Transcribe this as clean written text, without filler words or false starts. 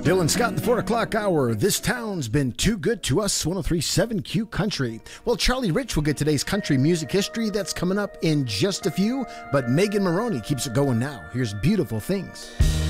Dylan Scott, the 4 o'clock hour. This town's been too good to us. 103.7 Q Country. Well, Charlie Rich will get today's country music history. That's coming up in just a few. But Megan Maroney keeps it going now. Here's Beautiful Things.